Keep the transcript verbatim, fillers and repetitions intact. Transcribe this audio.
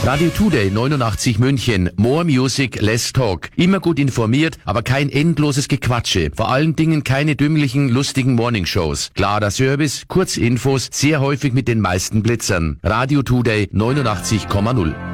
Radio Today neunundachtzig München. More Music, less talk. Immer gut informiert, aber kein endloses Gequatsche. Vor allen Dingen keine dümmlichen, lustigen Morningshows. Klarer Service, Kurzinfos, sehr häufig mit den meisten Blitzern. Radio Today neunundachtzig Komma null.